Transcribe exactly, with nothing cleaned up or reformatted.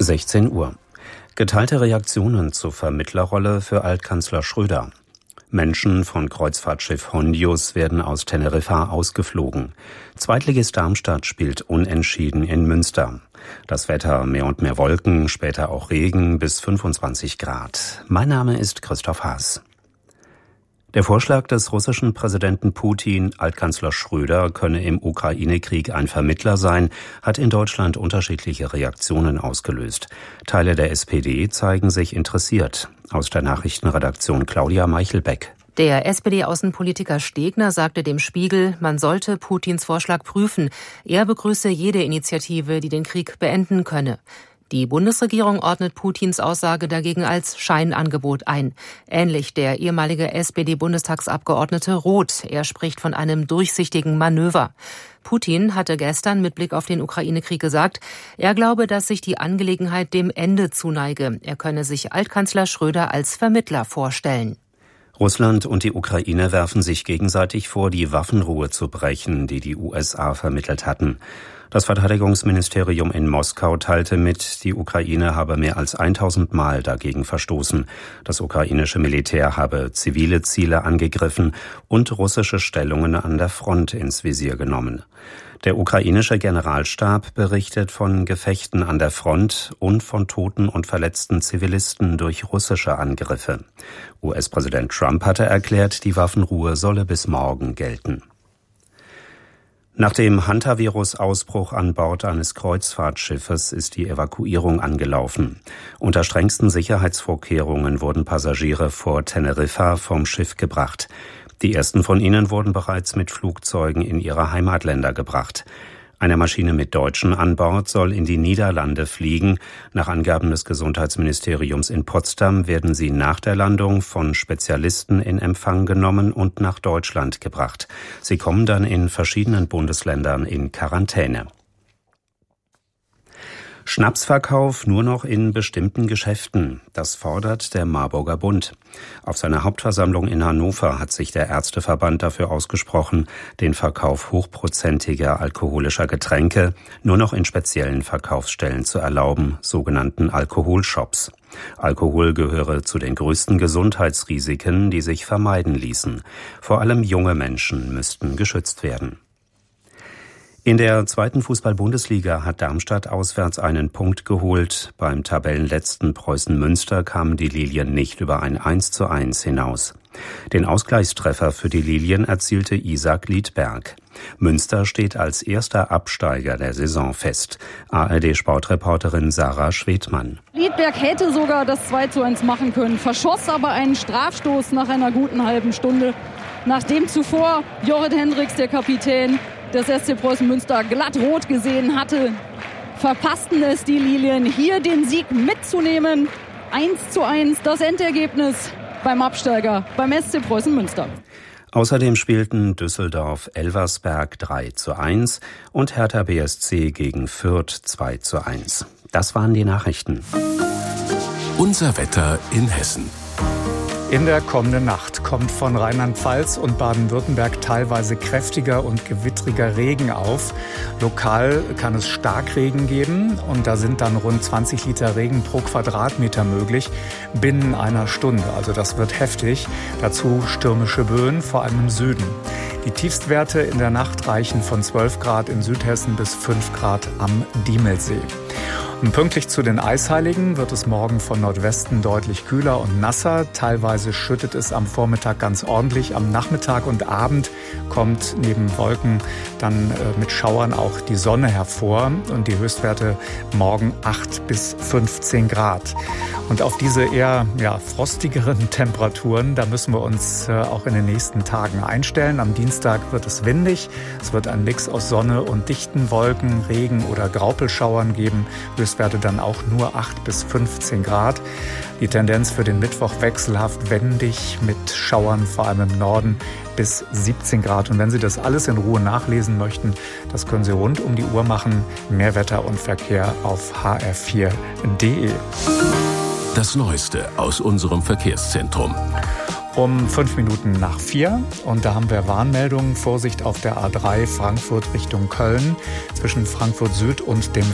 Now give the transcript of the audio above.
sechzehn Uhr. Geteilte Reaktionen zur Vermittlerrolle für Altkanzler Schröder. Menschen von Kreuzfahrtschiff Hondius werden aus Teneriffa ausgeflogen. Zweitligist Darmstadt spielt unentschieden in Münster. Das Wetter: mehr und mehr Wolken, später auch Regen bis fünfundzwanzig Grad. Mein Name ist Christoph Haas. Der Vorschlag des russischen Präsidenten Putin, Altkanzler Schröder könne im Ukraine-Krieg ein Vermittler sein, hat in Deutschland unterschiedliche Reaktionen ausgelöst. Teile der S P D zeigen sich interessiert. Aus der Nachrichtenredaktion Claudia Meichelbeck. Der S P D-Außenpolitiker Stegner sagte dem Spiegel, man sollte Putins Vorschlag prüfen. Er begrüße jede Initiative, die den Krieg beenden könne. Die Bundesregierung ordnet Putins Aussage dagegen als Scheinangebot ein. Ähnlich der ehemalige S P D-Bundestagsabgeordnete Roth. Er spricht von einem durchsichtigen Manöver. Putin hatte gestern mit Blick auf den Ukraine-Krieg gesagt, er glaube, dass sich die Angelegenheit dem Ende zuneige. Er könne sich Altkanzler Schröder als Vermittler vorstellen. Russland und die Ukraine werfen sich gegenseitig vor, die Waffenruhe zu brechen, die die U S A vermittelt hatten. Das Verteidigungsministerium in Moskau teilte mit, die Ukraine habe mehr als tausend Mal dagegen verstoßen. Das ukrainische Militär habe zivile Ziele angegriffen und russische Stellungen an der Front ins Visier genommen. Der ukrainische Generalstab berichtet von Gefechten an der Front und von toten und verletzten Zivilisten durch russische Angriffe. U S-Präsident Trump hatte erklärt, die Waffenruhe solle bis morgen gelten. Nach dem Hantavirus-Ausbruch an Bord eines Kreuzfahrtschiffes ist die Evakuierung angelaufen. Unter strengsten Sicherheitsvorkehrungen wurden Passagiere vor Teneriffa vom Schiff gebracht. Die ersten von ihnen wurden bereits mit Flugzeugen in ihre Heimatländer gebracht. Eine Maschine mit Deutschen an Bord soll in die Niederlande fliegen. Nach Angaben des Gesundheitsministeriums in Potsdam werden sie nach der Landung von Spezialisten in Empfang genommen und nach Deutschland gebracht. Sie kommen dann in verschiedenen Bundesländern in Quarantäne. Schnapsverkauf nur noch in bestimmten Geschäften. Das fordert der Marburger Bund. Auf seiner Hauptversammlung in Hannover hat sich der Ärzteverband dafür ausgesprochen, den Verkauf hochprozentiger alkoholischer Getränke nur noch in speziellen Verkaufsstellen zu erlauben, sogenannten Alkoholshops. Alkohol gehöre zu den größten Gesundheitsrisiken, die sich vermeiden ließen. Vor allem junge Menschen müssten geschützt werden. In der zweiten Fußball-Bundesliga hat Darmstadt auswärts einen Punkt geholt. Beim Tabellenletzten Preußen Münster kamen die Lilien nicht über ein eins zu eins hinaus. Den Ausgleichstreffer für die Lilien erzielte Isaac Liedberg. Münster steht als erster Absteiger der Saison fest. A R D-Sportreporterin Sarah Schwedmann. Liedberg hätte sogar das zwei zu eins machen können, verschoss aber einen Strafstoß nach einer guten halben Stunde. Nachdem zuvor Jorrit Hendricks, der Kapitän des S C Preußen Münster, glatt rot gesehen hatte, verpassten es die Lilien, hier den Sieg mitzunehmen. eins zu eins das Endergebnis beim Absteiger, beim S C Preußen Münster. Außerdem spielten Düsseldorf-Elversberg drei zu eins und Hertha B S C gegen Fürth zwei zu eins. Das waren die Nachrichten. Unser Wetter in Hessen. In der kommenden Nacht kommt von Rheinland-Pfalz und Baden-Württemberg teilweise kräftiger und gewittriger Regen auf. Lokal kann es Starkregen geben und da sind dann rund zwanzig Liter Regen pro Quadratmeter möglich binnen einer Stunde. Also das wird heftig. Dazu stürmische Böen, vor allem im Süden. Die Tiefstwerte in der Nacht reichen von zwölf Grad in Südhessen bis fünf Grad am Diemelsee. Und pünktlich zu den Eisheiligen wird es morgen von Nordwesten deutlich kühler und nasser. Teilweise schüttet es am Vormittag ganz ordentlich. Am Nachmittag und Abend kommt neben Wolken dann äh, mit Schauern auch die Sonne hervor. Und die Höchstwerte morgen acht bis fünfzehn Grad. Und auf diese eher ja, frostigeren Temperaturen, da müssen wir uns äh, auch in den nächsten Tagen einstellen. Am Dienstag wird es windig. Es wird ein Mix aus Sonne und dichten Wolken, Regen oder Graupelschauern geben. Höchstwerte dann auch nur acht bis fünfzehn Grad. Die Tendenz für den Mittwoch wechselhaft wendig mit Schauern, vor allem im Norden, bis siebzehn Grad. Und wenn Sie das alles in Ruhe nachlesen möchten, das können Sie rund um die Uhr machen. Mehr Wetter und Verkehr auf h r vier punkt d e. Das Neueste aus unserem Verkehrszentrum. Um fünf Minuten nach vier. Und da haben wir Warnmeldungen. Vorsicht auf der A drei Frankfurt Richtung Köln. Zwischen Frankfurt Süd und dem